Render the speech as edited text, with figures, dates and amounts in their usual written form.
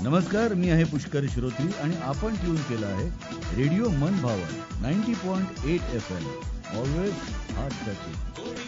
नमस्कार, मी आहे पुष्कर श्रोत्री आणि आपण ट्यून केलं आहे रेडिओ मन भावन 90.8 FM. Always heart touching.